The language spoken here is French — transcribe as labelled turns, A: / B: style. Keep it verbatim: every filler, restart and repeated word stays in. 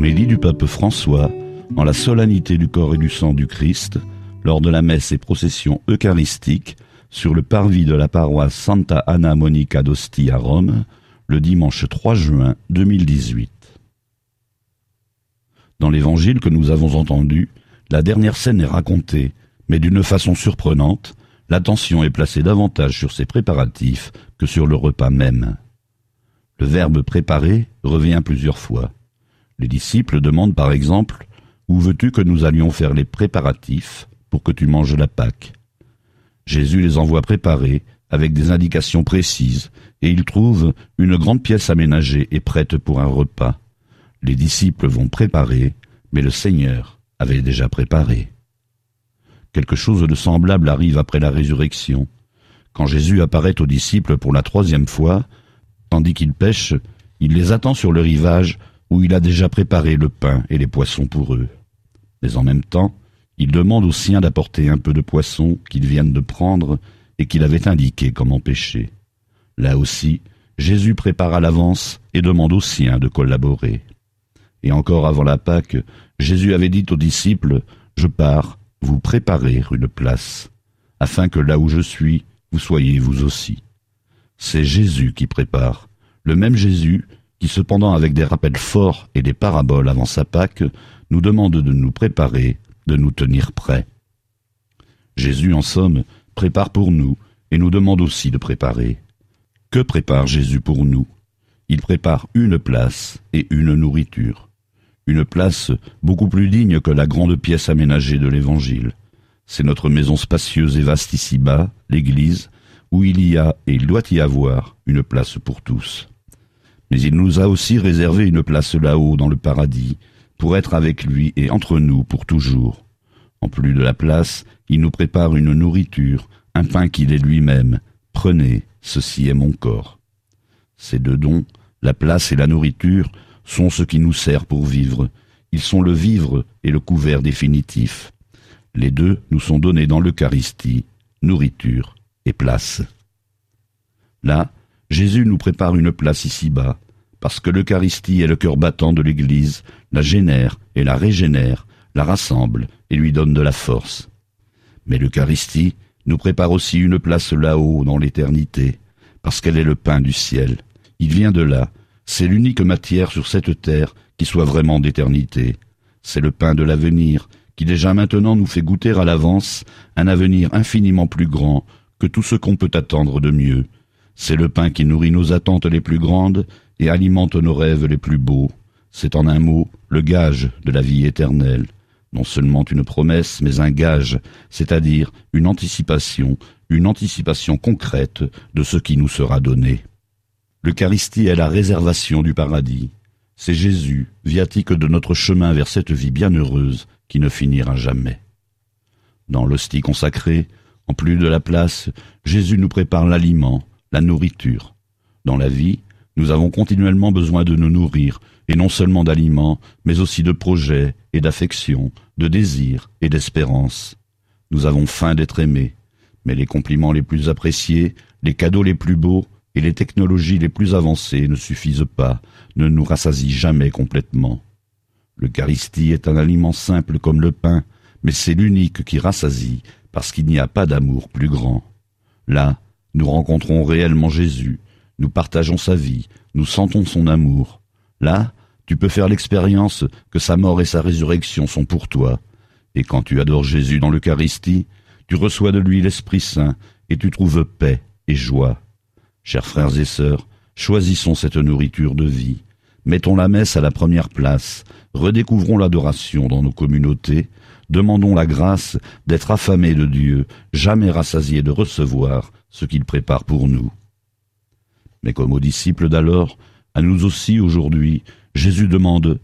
A: Homélie du pape François, en la solennité du corps et du sang du Christ, lors de la messe et procession eucharistique sur le parvis de la paroisse Santa Anna Monica d'Ostie à Rome, le dimanche trois juin deux mille dix-huit. Dans l'évangile que nous avons entendu, la dernière scène est racontée, mais d'une façon surprenante, l'attention est placée davantage sur ses préparatifs que sur le repas même. Le verbe « préparer » revient plusieurs fois. Les disciples demandent par exemple « Où veux-tu que nous allions faire les préparatifs pour que tu manges la Pâque ?» Jésus les envoie préparer avec des indications précises et ils trouvent une grande pièce aménagée et prête pour un repas. Les disciples vont préparer, mais le Seigneur avait déjà préparé. Quelque chose de semblable arrive après la résurrection. Quand Jésus apparaît aux disciples pour la troisième fois, tandis qu'ils pêchent, il les attend sur le rivage où il a déjà préparé le pain et les poissons pour eux. Mais en même temps, il demande aux siens d'apporter un peu de poisson qu'ils viennent de prendre et qu'il avait indiqué comment pêcher. Là aussi, Jésus prépare à l'avance et demande aux siens de collaborer. Et encore avant la Pâque, Jésus avait dit aux disciples « Je pars, vous préparez une place, afin que là où je suis, vous soyez vous aussi. » C'est Jésus qui prépare, le même Jésus qui, cependant avec des rappels forts et des paraboles avant sa Pâque, nous demande de nous préparer, de nous tenir prêts. Jésus, en somme, prépare pour nous et nous demande aussi de préparer. Que prépare Jésus pour nous ? Il prépare une place et une nourriture. Une place beaucoup plus digne que la grande pièce aménagée de l'Évangile. C'est notre maison spacieuse et vaste ici-bas, l'Église, où il y a et il doit y avoir une place pour tous. Mais il nous a aussi réservé une place là-haut dans le paradis, pour être avec lui et entre nous pour toujours. En plus de la place, il nous prépare une nourriture, un pain qu'il est lui-même. Prenez, ceci est mon corps. Ces deux dons, la place et la nourriture, sont ce qui nous sert pour vivre. Ils sont le vivre et le couvert définitif. Les deux nous sont donnés dans l'Eucharistie, nourriture et place. Là, Jésus nous prépare une place ici-bas, parce que l'Eucharistie est le cœur battant de l'Église, la génère et la régénère, la rassemble et lui donne de la force. Mais l'Eucharistie nous prépare aussi une place là-haut dans l'éternité, parce qu'elle est le pain du ciel. Il vient de là. C'est l'unique matière sur cette terre qui soit vraiment d'éternité. C'est le pain de l'avenir, qui déjà maintenant nous fait goûter à l'avance un avenir infiniment plus grand que tout ce qu'on peut attendre de mieux. C'est le pain qui nourrit nos attentes les plus grandes et alimente nos rêves les plus beaux. C'est en un mot le gage de la vie éternelle. Non seulement une promesse, mais un gage, c'est-à-dire une anticipation, une anticipation concrète de ce qui nous sera donné. L'Eucharistie est la réservation du paradis. C'est Jésus, viatique de notre chemin vers cette vie bienheureuse qui ne finira jamais. Dans l'hostie consacrée, en plus de la place, Jésus nous prépare l'aliment, la nourriture. Dans la vie, nous avons continuellement besoin de nous nourrir, et non seulement d'aliments, mais aussi de projets et d'affections, de désirs et d'espérances. Nous avons faim d'être aimés, mais les compliments les plus appréciés, les cadeaux les plus beaux, et les technologies les plus avancées ne suffisent pas, ne nous rassasient jamais complètement. L'Eucharistie est un aliment simple comme le pain, mais c'est l'unique qui rassasie, parce qu'il n'y a pas d'amour plus grand. Là, nous rencontrons réellement Jésus, nous partageons sa vie, nous sentons son amour. Là, tu peux faire l'expérience que sa mort et sa résurrection sont pour toi. Et quand tu adores Jésus dans l'Eucharistie, tu reçois de lui l'Esprit Saint et tu trouves paix et joie. Chers frères et sœurs, choisissons cette nourriture de vie. Mettons la messe à la première place, redécouvrons l'adoration dans nos communautés, demandons la grâce d'être affamés de Dieu, jamais rassasiés de recevoir ce qu'il prépare pour nous. Mais comme aux disciples d'alors, à nous aussi aujourd'hui, Jésus demande